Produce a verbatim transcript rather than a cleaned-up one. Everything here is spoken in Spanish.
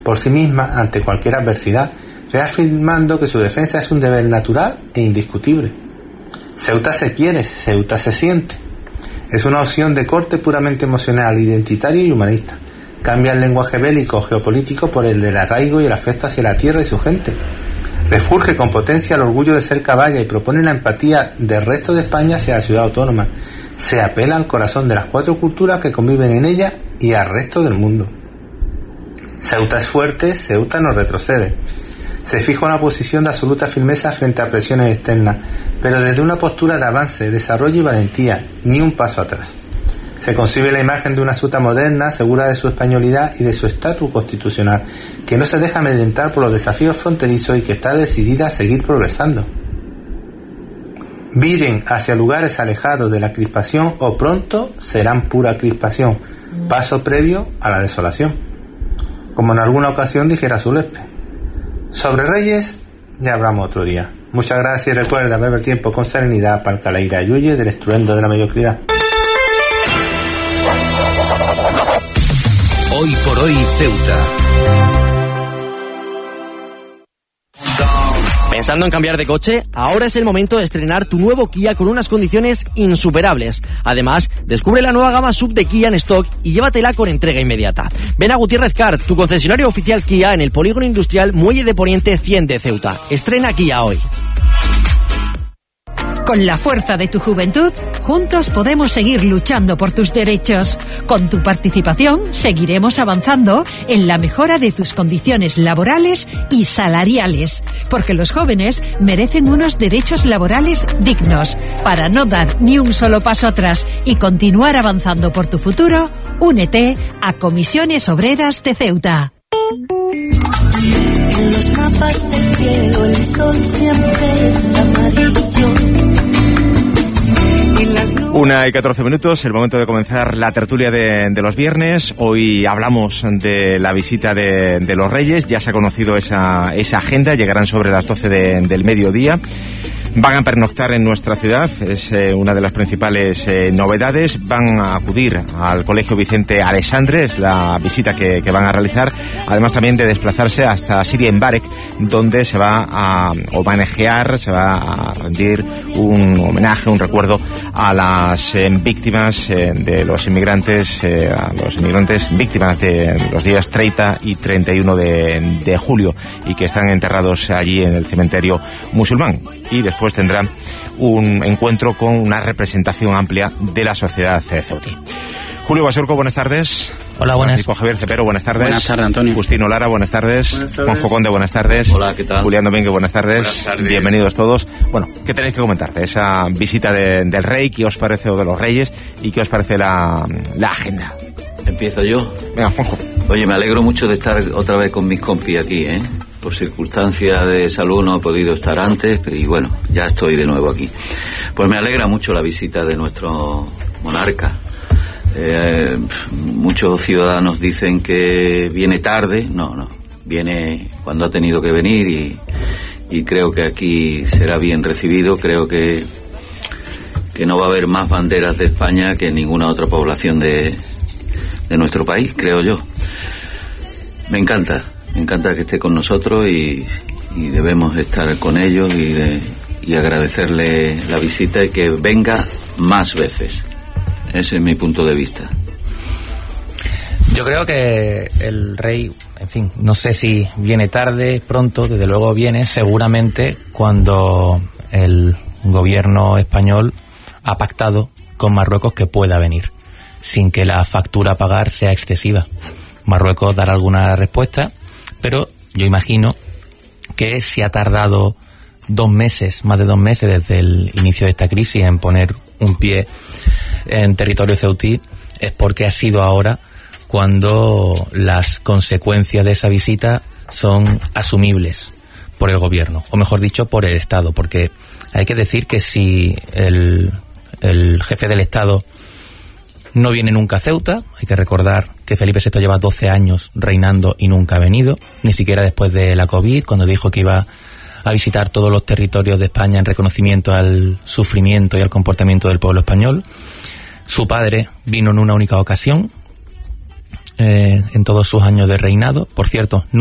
por sí misma ante cualquier adversidad, reafirmando que su defensa es un deber natural e indiscutible. Ceuta se quiere, Ceuta se siente. Es una opción de corte puramente emocional, identitario y humanista. Cambia el lenguaje bélico o geopolítico por el del arraigo y el afecto hacia la tierra y su gente. Refurge con potencia el orgullo de ser caballa y propone la empatía del resto de España hacia la ciudad autónoma. Se apela al corazón de las cuatro culturas que conviven en ella y al resto del mundo. Ceuta es fuerte, Ceuta no retrocede. Se fija una posición de absoluta firmeza frente a presiones externas, pero desde una postura de avance, desarrollo y valentía, ni un paso atrás. Se concibe la imagen de una Ceuta moderna, segura de su españolidad y de su estatus constitucional, que no se deja amedrentar por los desafíos fronterizos y que está decidida a seguir progresando. Viren hacia lugares alejados de la crispación o pronto serán pura crispación, paso previo a la desolación. Como en alguna ocasión dijera Zulepe. Sobre Reyes ya hablamos otro día. Muchas gracias y recuerda beber tiempo con serenidad para que la ira huye del estruendo de la mediocridad. Hoy por hoy Ceuta. ¿Pensando en cambiar de coche? Ahora es el momento de estrenar tu nuevo Kia con unas condiciones insuperables. Además, descubre la nueva gama sub de Kia en stock y llévatela con entrega inmediata. Ven a Gutiérrez Car, tu concesionario oficial Kia en el Polígono Industrial Muelle de Poniente cien de Ceuta. Estrena Kia hoy. Con la fuerza de tu juventud, juntos podemos seguir luchando por tus derechos. Con tu participación, seguiremos avanzando en la mejora de tus condiciones laborales y salariales. Porque los jóvenes merecen unos derechos laborales dignos. Para no dar ni un solo paso atrás y continuar avanzando por tu futuro, únete a Comisiones Obreras de Ceuta. En los mapas del cielo el sol siempre es amarillo. Una y catorce minutos, el momento de comenzar la tertulia de, de los viernes. Hoy hablamos de la visita de, de los Reyes. Ya se ha conocido esa, esa agenda, llegarán sobre las doce de, del mediodía. Van a pernoctar en nuestra ciudad, es eh, una de las principales eh, novedades. Van a acudir al Colegio Vicente Alexandre, es la visita que, que van a realizar. Además también de desplazarse hasta Siria Mbarek, donde se va a homenajear, se va a rendir un homenaje, un recuerdo a las eh, víctimas eh, de los inmigrantes, eh, a los inmigrantes víctimas de los días treinta y treinta y uno de, de julio y que están enterrados allí en el cementerio musulmán. Y después Pues tendrán un encuentro con una representación amplia de la sociedad ceutí. Julio Basurco, buenas tardes. Hola, buenas. Francisco Javier Cepero, buenas tardes. Buenas tardes, Antonio. Justino Lara, buenas tardes. Buenas tardes. Juanjo Conde, buenas tardes. Hola, ¿qué tal? Julián Domínguez, buenas tardes. Buenas tardes. Bienvenidos todos. Bueno, ¿qué tenéis que comentar de esa visita de, del Rey? ¿Qué os parece o de los Reyes? ¿Y qué os parece la, la agenda? Empiezo yo. Venga, Juanjo. Oye, me alegro mucho de estar otra vez con mis compis aquí, ¿eh? Por circunstancias de salud no he podido estar antes y bueno, ya estoy de nuevo aquí. Pues me alegra mucho la visita de nuestro monarca. Eh, muchos ciudadanos dicen que viene tarde. No, no, viene cuando ha tenido que venir y, y creo que aquí será bien recibido. Creo que, que no va a haber más banderas de España que en ninguna otra población de, de nuestro país, creo yo. Me encanta. Me encanta que esté con nosotros y, y debemos estar con ellos y, de, y agradecerle la visita y que venga más veces. Ese es mi punto de vista. Yo creo que el rey, en fin, no sé si viene tarde, pronto, desde luego viene, seguramente cuando el gobierno español ha pactado con Marruecos que pueda venir, sin que la factura a pagar sea excesiva. Marruecos dará alguna respuesta, pero yo imagino que si ha tardado dos meses, más de dos meses desde el inicio de esta crisis en poner un pie en territorio ceutí, es porque ha sido ahora cuando las consecuencias de esa visita son asumibles por el gobierno, o mejor dicho, por el Estado, porque hay que decir que si el, el jefe del Estado no viene nunca a Ceuta, hay que recordar que Felipe sexto lleva doce años reinando y nunca ha venido, ni siquiera después de la COVID, cuando dijo que iba a visitar todos los territorios de España en reconocimiento al sufrimiento y al comportamiento del pueblo español. Su padre vino en una única ocasión eh, en todos sus años de reinado. Por cierto,